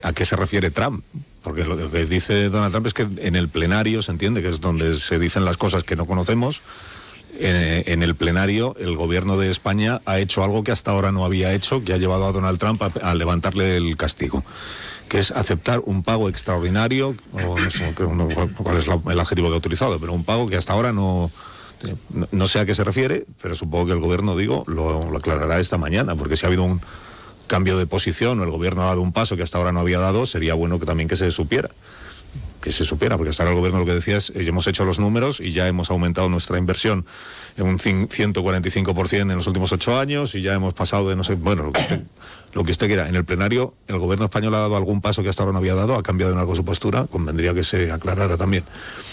¿A qué se refiere Trump? Porque lo que dice Donald Trump es que en el plenario, se entiende que es donde se dicen las cosas que no conocemos, en el plenario el gobierno de España ha hecho algo que hasta ahora no había hecho, que ha llevado a Donald Trump a levantarle el castigo, que es aceptar un pago extraordinario, o no sé cuál es el adjetivo que ha utilizado, pero un pago que hasta ahora no sé a qué se refiere, pero supongo que el gobierno, lo aclarará esta mañana, porque si ha habido un cambio de posición o el gobierno ha dado un paso que hasta ahora no había dado, sería bueno que también se supiera, porque hasta ahora el gobierno lo que decía es, hemos hecho los números y ya hemos aumentado nuestra inversión en un 145% en los últimos 8 años y ya hemos pasado de lo que usted quiera. En el plenario, el gobierno español ha dado algún paso que hasta ahora no había dado, ha cambiado en algo su postura, convendría que se aclarara también.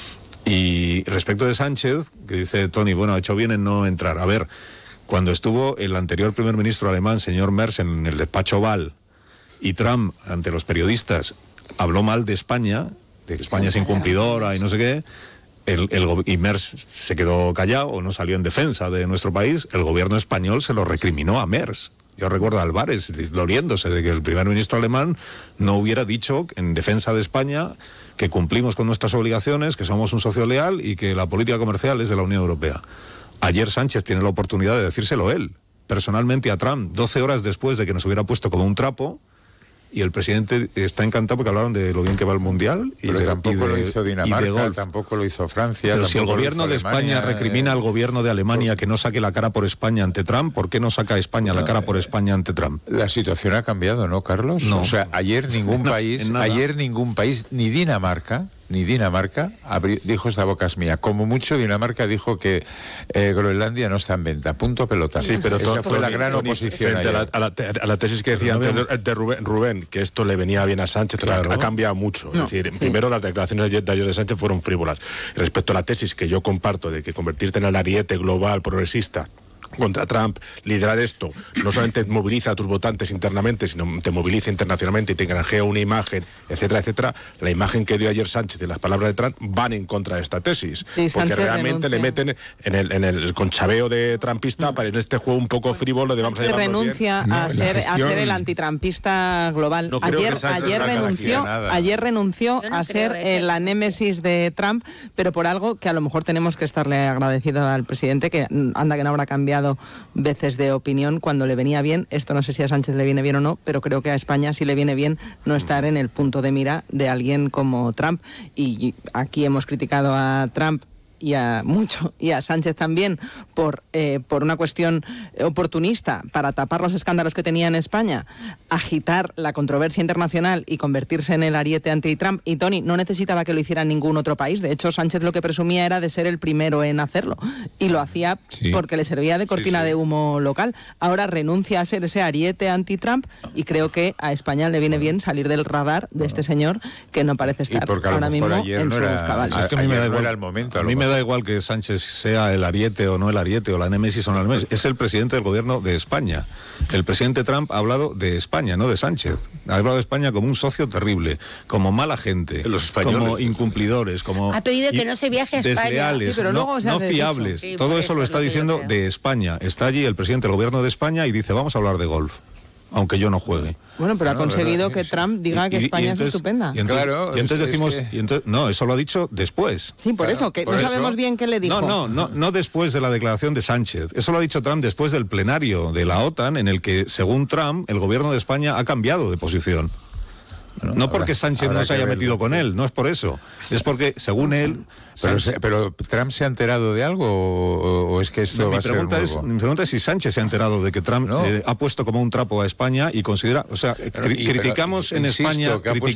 Y respecto de Sánchez, que dice Tony, ha hecho bien en no entrar. A ver, cuando estuvo el anterior primer ministro alemán, señor Merz, en el despacho Oval, y Trump, ante los periodistas, habló mal de España, de que España es incumplidora y no sé qué, y Merz se quedó callado o no salió en defensa de nuestro país, el gobierno español se lo recriminó a Merz. Yo recuerdo a Álvarez doliéndose de que el primer ministro alemán no hubiera dicho en defensa de España que cumplimos con nuestras obligaciones, que somos un socio leal y que la política comercial es de la Unión Europea. Ayer Sánchez tiene la oportunidad de decírselo él, personalmente a Trump, 12 horas después de que nos hubiera puesto como un trapo, y el presidente está encantado porque hablaron de lo bien que va el Mundial. Pero tampoco lo hizo Dinamarca, tampoco lo hizo Francia. Pero si el gobierno de España recrimina al gobierno de Alemania que no saque la cara por España ante Trump, ¿por qué no saca España la cara por España ante Trump? La situación ha cambiado, ¿no, Carlos? No. O sea, ayer ningún país, ni Dinamarca, dijo esta boca es mía. Como mucho Dinamarca dijo que Groenlandia no está en venta. Punto pelota. Sí, pero esa fue la gran oposición frente a la tesis que decía antes de Rubén, que esto le venía bien a Sánchez, claro, ha cambiado mucho. Es decir, primero las declaraciones de ayer de Sánchez fueron frívolas. Respecto a la tesis que yo comparto de que convertirte en el ariete global progresista contra Trump, liderar esto, no solamente moviliza a tus votantes internamente, sino te moviliza internacionalmente y te granjea una imagen, etcétera, etcétera. La imagen que dio ayer Sánchez y las palabras de Trump van en contra de esta tesis, porque Sánchez realmente renuncia. Le meten en el conchabeo de trumpista para en este juego un poco frívolo de vamos a llevarlo renuncia bien. a ser el antitrumpista global. No ayer renunció a ser la némesis de Trump, pero por algo que a lo mejor tenemos que estarle agradecido al presidente, que anda que no habrá cambiado veces de opinión cuando le venía bien. Esto no sé si a Sánchez le viene bien o no, pero creo que a España sí le viene bien no estar en el punto de mira de alguien como Trump. Y aquí hemos criticado a Trump y a Sánchez también por una cuestión oportunista para tapar los escándalos que tenía en España, agitar la controversia internacional y convertirse en el ariete anti-Trump. Y Tony no necesitaba que lo hiciera ningún otro país. De hecho, Sánchez lo que presumía era de ser el primero en hacerlo y lo hacía porque le servía de cortina de humo local. Ahora renuncia a ser ese ariete anti-Trump y creo que a España le viene bien salir del radar de este señor que no parece estar ahora mismo en sus cabales. Es que a mí me da igual que Sánchez sea el ariete o no el ariete, o la némesis o no la némesis. Es el presidente del gobierno de España. El presidente Trump ha hablado de España, no de Sánchez. Ha hablado de España como un socio terrible, como mala gente, como incumplidores, como ha pedido que no se viaje a España, desleales, pero no fiables. Sí, todo eso lo está diciendo de España. Está allí el presidente del gobierno de España y dice, vamos a hablar de golf, aunque yo no juegue. Bueno, pero ha conseguido que Trump diga que España es estupenda. Y entonces decimos, no, eso lo ha dicho después. Sí, por eso, que no sabemos bien qué le dijo. No después de la declaración de Sánchez. Eso lo ha dicho Trump después del plenario de la OTAN, en el que, según Trump, el gobierno de España ha cambiado de posición. No porque Sánchez no se haya metido con él, no es por eso. Es porque, según él... Pero ¿Trump se ha enterado de algo o es que esto va a ser nuevo? Mi pregunta es si Sánchez se ha enterado de que Trump ha puesto como un trapo a España y considera... O sea, criticamos en España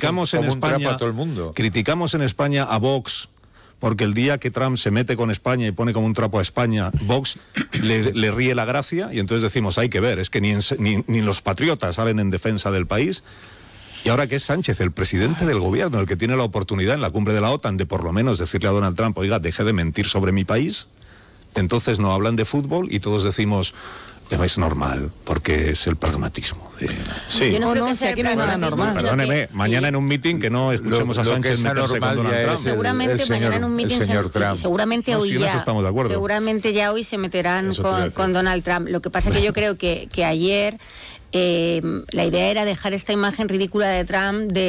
a Vox, porque el día que Trump se mete con España y pone como un trapo a España, Vox le ríe la gracia y entonces decimos, hay que ver, es que ni los patriotas salen en defensa del país. Y ahora que es Sánchez, el presidente del gobierno, el que tiene la oportunidad en la cumbre de la OTAN de por lo menos decirle a Donald Trump, oiga, deje de mentir sobre mi país, entonces no hablan de fútbol y todos decimos, es normal, porque es el pragmatismo. Sí. Yo no creo que sea aquí no hay nada normal. Perdóneme, mañana en un meeting que no escuchemos a Sánchez meterse con Donald Trump. Seguramente mañana en un meeting seguramente hoy ya estamos de acuerdo. Seguramente ya hoy se meterán con Donald Trump. Lo que pasa es que yo creo que ayer la idea era dejar esta imagen ridícula de Trump de